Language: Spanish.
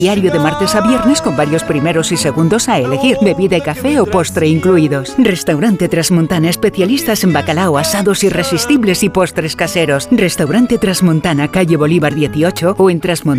Diario de martes a viernes con varios primeros y segundos a elegir, bebida y café o postre incluidos. Restaurante Trasmontana, especialistas en bacalao, asados irresistibles y postres caseros. Restaurante Trasmontana, calle Bolívar 18 o en Trasmontana.